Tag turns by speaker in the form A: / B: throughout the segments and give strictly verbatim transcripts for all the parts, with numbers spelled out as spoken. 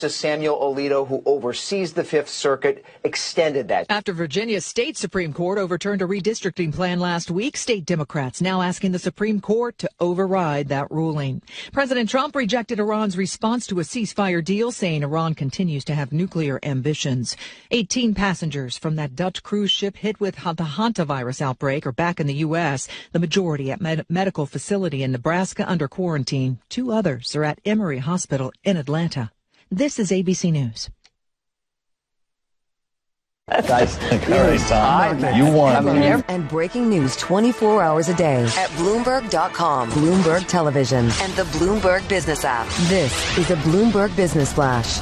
A: Samuel Alito, who oversees the Fifth Circuit, extended that.
B: After Virginia's state Supreme Court overturned a redistricting plan last week, state Democrats now asking the Supreme Court to override that ruling. President Trump rejected Iran's response to a ceasefire deal, saying Iran continues to have nuclear ambitions. eighteen passengers from that Dutch cruise ship hit with the hantavirus outbreak are back in the U S, the majority at med- medical facility in Nebraska under quarantine. Two others are at Emory Hospital in Atlanta. This is A B C News.
C: Guys, all right, Tom, you won.
D: And breaking news twenty-four hours a day at Bloomberg dot com, Bloomberg Television, and the Bloomberg Business app. This is a Bloomberg Business Flash.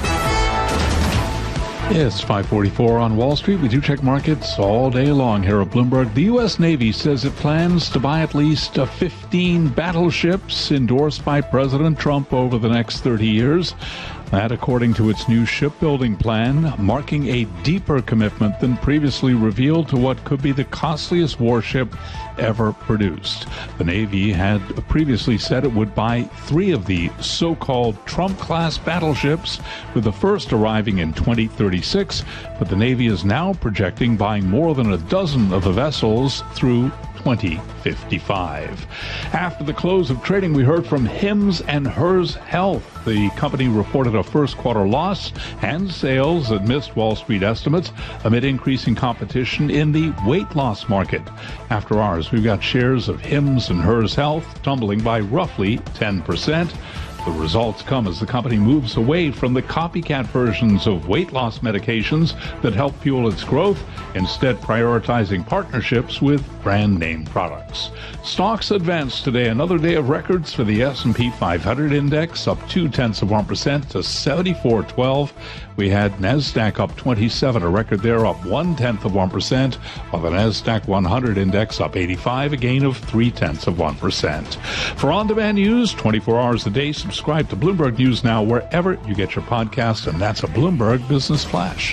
E: It's five forty-four on Wall Street. We do check markets all day long here at Bloomberg. The U S Navy says it plans to buy at least fifteen battleships endorsed by President Trump over the next thirty years. That, according to its new shipbuilding plan, marking a deeper commitment than previously revealed to what could be the costliest warship ever produced. The Navy had previously said it would buy three of the so-called Trump-class battleships, with the first arriving in twenty thirty-six, but the Navy is now projecting buying more than a dozen of the vessels through twenty fifty-five. After the close of trading, we heard from Hims and Hers Health. The company reported a first quarter loss and sales that missed Wall Street estimates amid increasing competition in the weight loss market. After hours, we've got shares of Hims and Hers Health tumbling by roughly ten percent. The results come as the company moves away from the copycat versions of weight loss medications that help fuel its growth, instead prioritizing partnerships with brand name products. Stocks advanced today, another day of records for the S and P five hundred index, up two-tenths of one percent to seventy-four twelve. We had NASDAQ up twenty-seven, a record there, up one-tenth of one percent, while the NASDAQ one hundred index up eighty-five, a gain of three-tenths of one percent. For on-demand news, twenty-four hours a day, subscribe to Bloomberg News Now wherever you get your podcasts, and that's a Bloomberg Business Flash.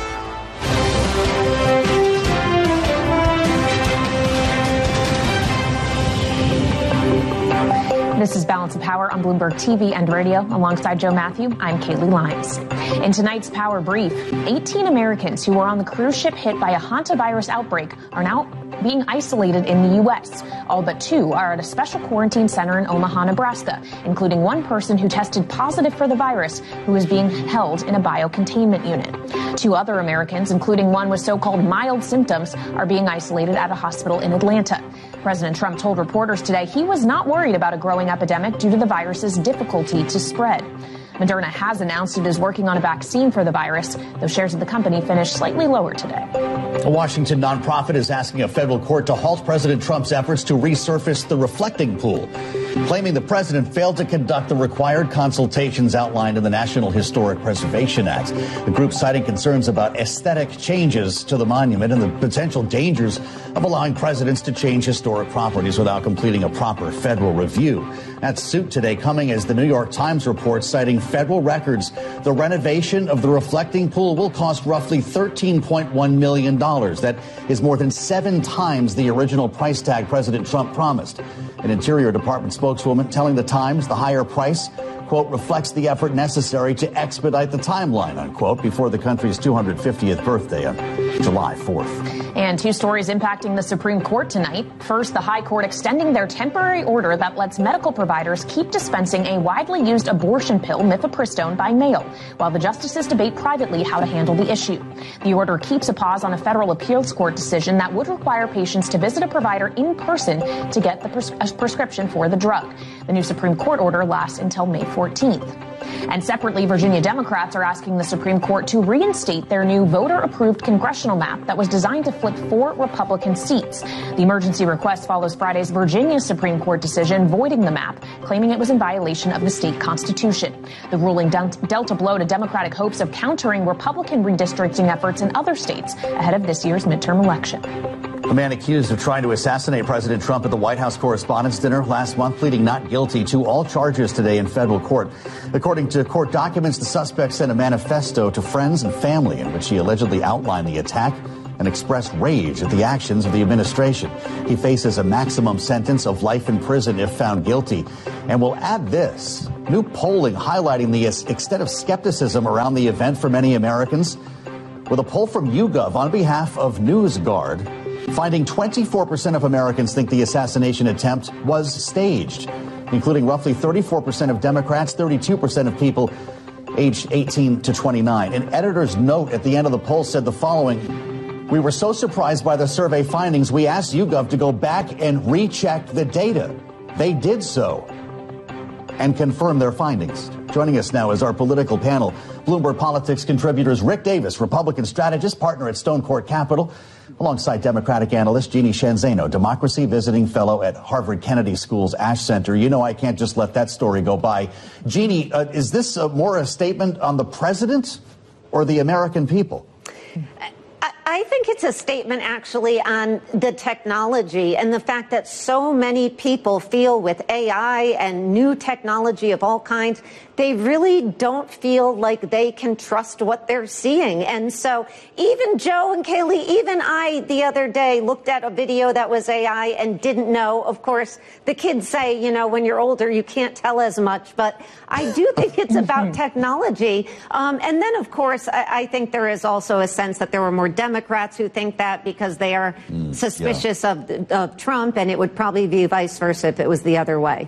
F: This is Balance of Power on Bloomberg T V and radio. Alongside Joe Matthew, I'm Kaylee Lyons. In tonight's Power Brief, eighteen Americans who were on the cruise ship hit by a hantavirus outbreak are now being isolated in the U S. All but two are at a special quarantine center in Omaha, Nebraska, including one person who tested positive for the virus, who is being held in a biocontainment unit. Two other Americans, including one with so-called mild symptoms, are being isolated at a hospital in Atlanta. President Trump told reporters today he was not worried about a growing epidemic due to the virus's difficulty to spread. Moderna has announced it is working on a vaccine for the virus, though shares of the company finished slightly lower today.
C: A Washington nonprofit is asking a federal court to halt President Trump's efforts to resurface the reflecting pool, claiming the president failed to conduct the required consultations outlined in the National Historic Preservation Act. The group citing concerns about aesthetic changes to the monument and the potential dangers of allowing presidents to change historic properties without completing a proper federal review. That suit today coming as the New York Times reports, citing federal records, the renovation of the reflecting pool will cost roughly thirteen point one million dollars. That is more than seven times the original price tag President Trump promised. An Interior Department spokeswoman telling the Times the higher price, quote, reflects the effort necessary to expedite the timeline, unquote, before the country's two hundred fiftieth birthday on July fourth.
F: And two stories impacting the Supreme Court tonight. First, the High Court extending their temporary order that lets medical providers keep dispensing a widely used abortion pill, mifepristone, by mail, while the justices debate privately how to handle the issue. The order keeps a pause on a federal appeals court decision that would require patients to visit a provider in person to get the pres- a prescription for the drug. The new Supreme Court order lasts until May fourteenth. And separately, Virginia Democrats are asking the Supreme Court to reinstate their new voter-approved congressional map that was designed to flip four Republican seats. The emergency request follows Friday's Virginia Supreme Court decision voiding the map, claiming it was in violation of the state constitution. The ruling dealt a blow to Democratic hopes of countering Republican redistricting efforts in other states ahead of this year's midterm election.
C: A man accused of trying to assassinate President Trump at the White House Correspondents' Dinner last month pleading not guilty to all charges today in federal court. According to court documents, the suspect sent a manifesto to friends and family in which he allegedly outlined the attack and expressed rage at the actions of the administration. He faces a maximum sentence of life in prison if found guilty. And we'll add this. New polling highlighting the extent of skepticism around the event for many Americans, with a poll from YouGov on behalf of NewsGuard finding twenty-four percent of Americans think the assassination attempt was staged, including roughly thirty-four percent of Democrats, thirty-two percent of people aged eighteen to twenty-nine. An editor's note at the end of the poll said the following: "We were so surprised by the survey findings, we asked YouGov to go back and recheck the data. They did so and confirm their findings." Joining us now is our political panel. Bloomberg Politics contributors Rick Davis, Republican strategist, partner at Stone Court Capital, alongside Democratic analyst Jeannie Sheehan Zaino, democracy visiting fellow at Harvard Kennedy School's Ash Center. You know I can't just let that story go by. Jeannie, uh, is this uh, more a statement on the president or the American people?
G: I think it's a statement actually on the technology and the fact that so many people feel with A I and new technology of all kinds, they really don't feel like they can trust what they're seeing. And so even Joe and Kaylee, even I the other day looked at a video that was A I and didn't know. Of course, the kids say, you know, when you're older, you can't tell as much. But I do think it's about technology. Um, and then, of course, I, I think there is also a sense that there were more Democrats who think that because they are mm, suspicious yeah. of, of Trump, and it would probably be vice versa if it was the other way.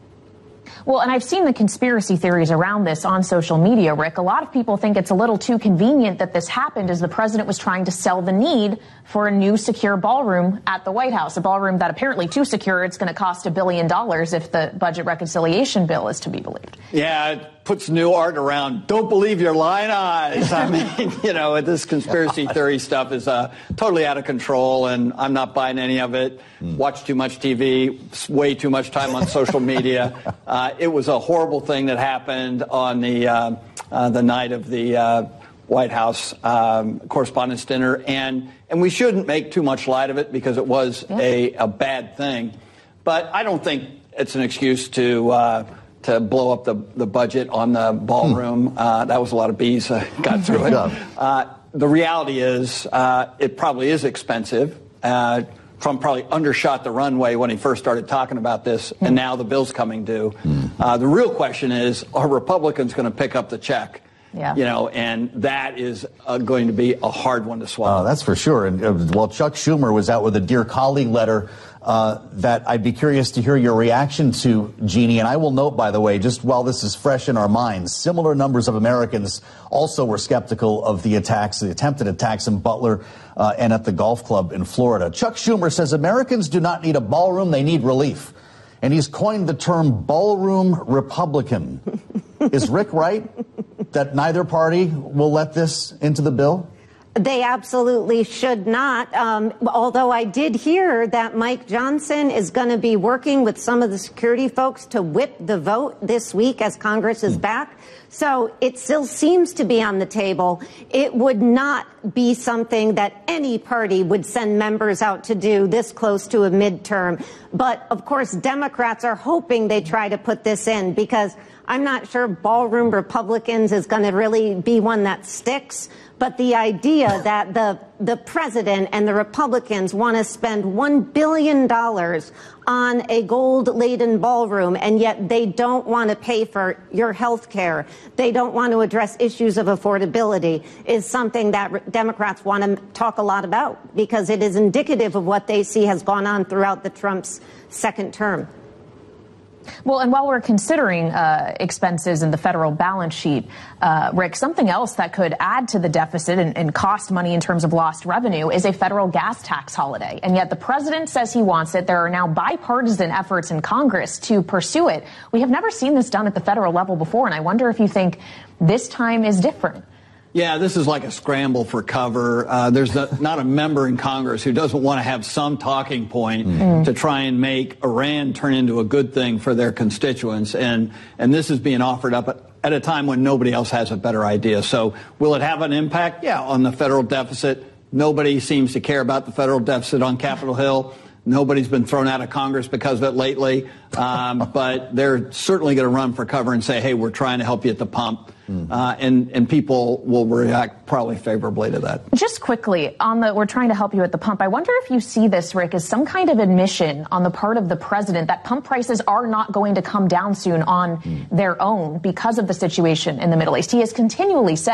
F: Well, and I've seen the conspiracy theories around this on social media, Rick. A lot of people think it's a little too convenient that this happened as the president was trying to sell the need for a new secure ballroom at the White House, a ballroom that apparently too secure it's going to cost a billion dollars if the budget reconciliation bill is to be believed.
H: Yeah, it puts new art around. Don't believe your lying eyes. I mean, you know, this conspiracy theory stuff is uh, totally out of control, and I'm not buying any of it. Mm. Watch too much T V, way too much time on social media. Uh, it was a horrible thing that happened on the uh, uh, the night of the uh, White House um, Correspondents' Dinner, and and we shouldn't make too much light of it because it was yeah. a, a bad thing. But I don't think it's an excuse to uh, to blow up the, the budget on the ballroom. Hmm. Uh, that was a lot of bees uh, got through it. Uh, the reality is uh, it probably is expensive. Uh, Trump probably undershot the runway when he first started talking about this, mm. and now the bill's coming due. Mm. Uh, the real question is, are Republicans going to pick up the check? Yeah. You know, and that is uh, going to be a hard one to swallow.
C: Oh, that's for sure. And uh, well, Chuck Schumer was out with a Dear Colleague letter uh, that I'd be curious to hear your reaction to, Jeannie. And I will note, by the way, just while this is fresh in our minds, similar numbers of Americans also were skeptical of the attacks, the attempted attacks in Butler uh, and at the golf club in Florida. Chuck Schumer says Americans do not need a ballroom, they need relief. And he's coined the term ballroom Republican. Is Rick right that neither party will let this into the bill?
G: They absolutely should not. Um, although I did hear that Mike Johnson is going to be working with some of the security folks to whip the vote this week as Congress is back. So it still seems to be on the table. It would not be something that any party would send members out to do this close to a midterm. But, of course, Democrats are hoping they try to put this in because I'm not sure ballroom Republicans is going to really be one that sticks. But the idea that the the president and the Republicans want to spend one billion dollars on a gold-laden ballroom, and yet they don't want to pay for your health care, they don't want to address issues of affordability, is something that Democrats want to talk a lot about because it is indicative of what they see has gone on throughout the Trump's second term.
F: Well, and while we're considering uh, expenses in the federal balance sheet, uh, Rick, something else that could add to the deficit and, and cost money in terms of lost revenue is a federal gas tax holiday. And yet the president says he wants it. There are now bipartisan efforts in Congress to pursue it. We have never seen this done at the federal level before, and I wonder if you think this time is different.
H: Yeah, this is like a scramble for cover. Uh, there's a, not a member in Congress who doesn't want to have some talking point mm. to try and make Iran turn into a good thing for their constituents. And, and this is being offered up at, at a time when nobody else has a better idea. So will it have an impact? Yeah, on the federal deficit. Nobody seems to care about the federal deficit on Capitol Hill. Nobody's been thrown out of Congress because of it lately, um, but they're certainly going to run for cover and say, hey, we're trying to help you at the pump. Mm-hmm. Uh, and, and people will react probably favorably to that.
F: Just quickly, on the we're trying to help you at the pump, I wonder if you see this, Rick, as some kind of admission on the part of the president that pump prices are not going to come down soon on mm. their own because of the situation in the Middle East. He has continually said